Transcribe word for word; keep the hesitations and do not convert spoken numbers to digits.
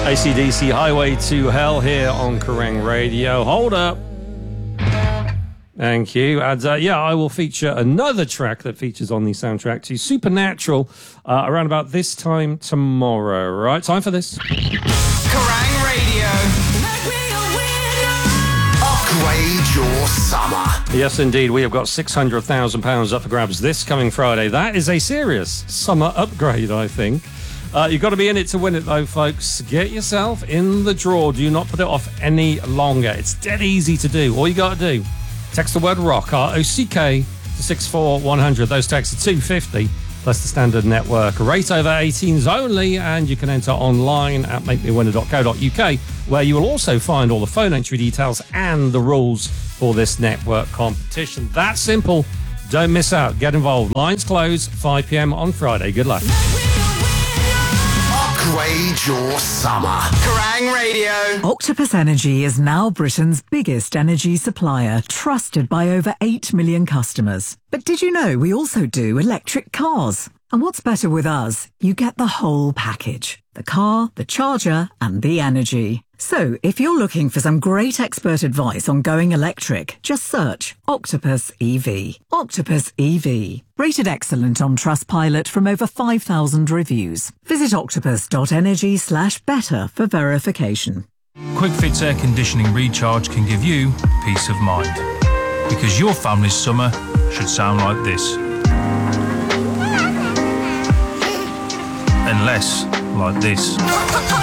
A C D C Highway to Hell here on Kerrang Radio. Hold up. Thank you. And uh, yeah, I will feature another track that features on the soundtrack to Supernatural uh, around about this time tomorrow. Right, time for this. Kerrang Radio. Upgrade your summer. Yes, indeed. We have got six hundred thousand pounds up for grabs this coming Friday. That is a serious summer upgrade, I think. Uh, you've got to be in it to win it, though, folks. Get yourself in the draw. Do not put it off any longer. It's dead easy to do. All you got to do, text the word ROCK, R O C K, to six four one hundred. Those texts are two fifty, plus the standard network rate over eighteens only, and you can enter online at make me winner dot co dot U K, where you will also find all the phone entry details and the rules for this network competition. That simple. Don't miss out. Get involved. Lines close five p.m. on Friday. Good luck. Upgrade your summer. Kerrang Radio. Octopus Energy is now Britain's biggest energy supplier, trusted by over eight million customers. But did you know we also do electric cars? And what's better with us? You get the whole package. The car, the charger, and the energy. So, if you're looking for some great expert advice on going electric, just search Octopus E V. Octopus E V. Rated excellent on Trustpilot from over five thousand reviews. Visit octopus.energy slash better for verification. Quick Fit's air conditioning recharge can give you peace of mind. Because your family's summer should sound like this. And less like this.